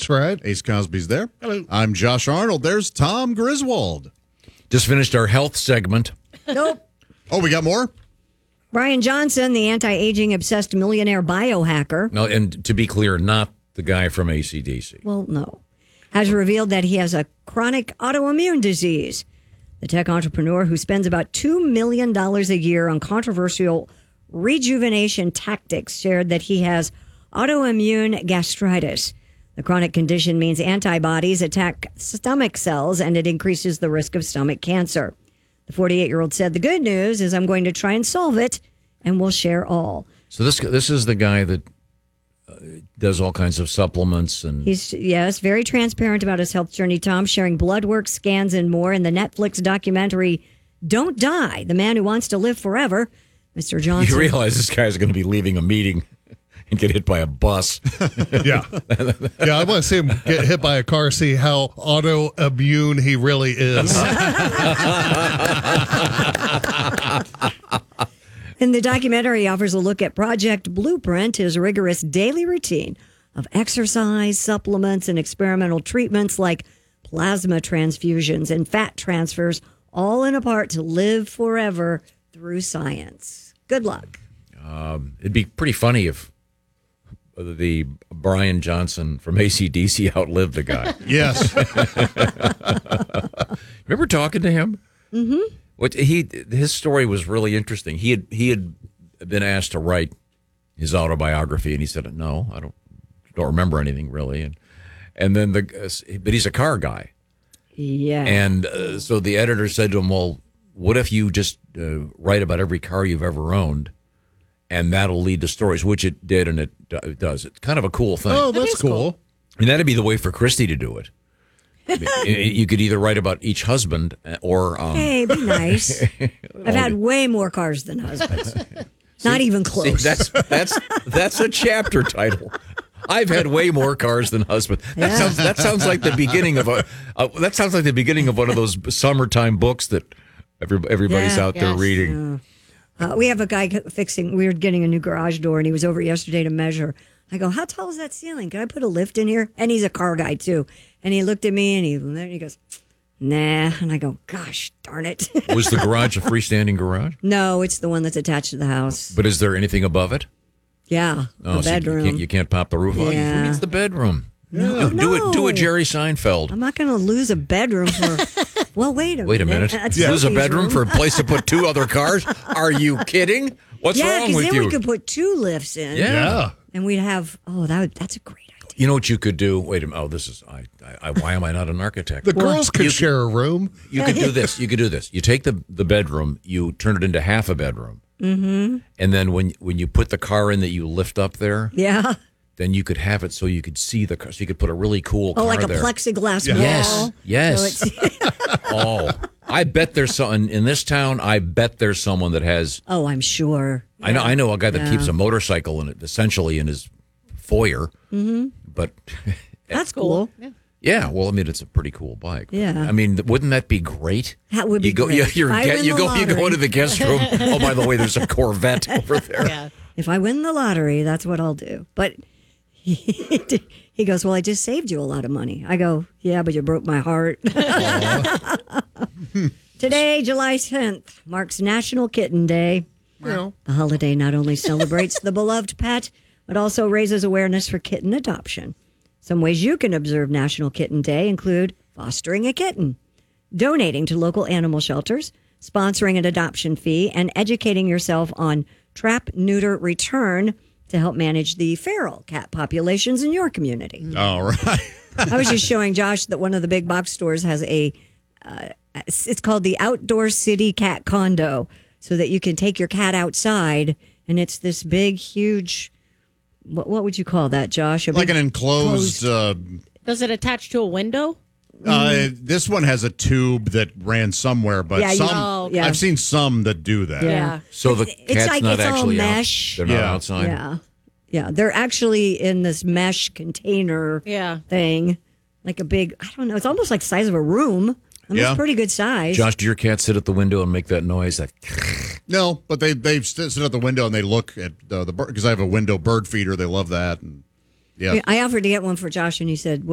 That's right. Ace Cosby's there. Hello. I'm Josh Arnold. There's Tom Griswold. Just finished our health segment. Nope. Oh, we got more? Brian Johnson, the anti-aging obsessed millionaire biohacker. No, and to be clear, not the guy from AC/DC. Well, no. Has revealed that he has a chronic autoimmune disease. The tech entrepreneur, who spends about $2 million a year on controversial rejuvenation tactics, shared that he has autoimmune gastritis. The chronic condition means antibodies attack stomach cells and it increases the risk of stomach cancer. The 48-year-old said, the good news is I'm going to try and solve it, and we'll share all. So this is the guy that does all kinds of supplements and He's, yes, very transparent about his health journey, Tom, sharing blood work, scans, and more in the Netflix documentary, Don't Die, The Man Who Wants to Live Forever. Mr. Johnson. you realize this guy's going to be leaving a meeting and get hit by a bus. Yeah. Yeah, I want to see him get hit by a car, see how autoimmune he really is. In the documentary, he offers a look at Project Blueprint, his rigorous daily routine of exercise, supplements, and experimental treatments like plasma transfusions and fat transfers, all in a part to live forever through science. Good luck. It'd be pretty funny if the Brian Johnson from AC/DC outlived the guy. Yes. Remember talking to him? Mm-hmm. His story was really interesting. He had been asked to write his autobiography, and he said, "No, I don't remember anything really." And then but he's a car guy, Yeah. and so the editor said to him, "Well, what if you just write about every car you've ever owned, and that'll lead to stories?" Which it did, and it does. It's kind of a cool thing. Oh, that's cool. And that'd be the way for Christy to do it. You could either write about each husband or Hey, be nice. I've had way more cars than husbands. Not even close. See, that's a chapter title. I've had way more cars than husbands. That sounds like the beginning of that sounds like the beginning of one of those summertime books that everybody's out there reading. We have a guy we were getting a new garage door, and he was over yesterday to measure. I go, how tall is that ceiling? Can I put a lift in here? And he's a car guy, too. And he looked at me, and he goes, nah. And I go, gosh, darn it. Was the garage a freestanding garage? No, it's the one that's attached to the house. But is there anything above it? Yeah, the so bedroom. you can't pop the roof on. Yeah. Who needs the bedroom? No. Do a Jerry Seinfeld. I'm not going to lose a bedroom for... Well, wait a minute. That's Lose a Sophie's bedroom room. for a place to put two other cars? Are you kidding? What's wrong with then you? we could put two lifts in. Yeah. And we'd have... Oh, that's a great idea. You know what you could do? Wait a minute. Oh, this is... why am I not an architect? The girls could share a room. You could do this. You take the bedroom, you turn it into half a bedroom. Mm-hmm. And then when you put the car in that you lift up there... Yeah. Then you could have it so you could see the car. So you could put a really cool car Oh, like a there. plexiglass wall. Yes. So I bet there's someone in this town. I bet there's someone that has. Oh, I'm sure. I know a guy that keeps a motorcycle in it, essentially in his foyer. Mm-hmm. But That's cool. yeah, well, I mean, it's a pretty cool bike. Yeah. I mean, wouldn't that be great? That would be great. You If I win the go into the guest room. lottery. Oh, by the way, there's a Corvette over there. Yeah. If I win the lottery, that's what I'll do. But he goes, well, I just saved you a lot of money. I go, yeah, but you broke my heart. Today, July 10th, marks National Kitten Day. The holiday not only celebrates the beloved pet, but also raises awareness for kitten adoption. Some ways you can observe National Kitten Day include fostering a kitten, donating to local animal shelters, sponsoring an adoption fee, and educating yourself on trap, neuter, return to help manage the feral cat populations in your community. All right. I was just showing Josh that one of the big box stores has it's called the Outdoor City Cat Condo, so that you can take your cat outside, and it's this big, huge, what would you call that, Josh? Like an enclosed... Does it attach to a window? This one has a tube that ran somewhere, but I've seen some that do that. Yeah. So the It's cat's like not it's all actually mesh. out. They're not Yeah. outside. Yeah. Yeah. They're actually in this mesh container thing. Like a big, I don't know, it's almost like the size of a room. I mean, it's pretty good size. Josh, do your cats sit at the window and make that noise? No, but they sit at the window and they look at the bird, because I have a window bird feeder. They love that. And I offered to get one for Josh, and he said,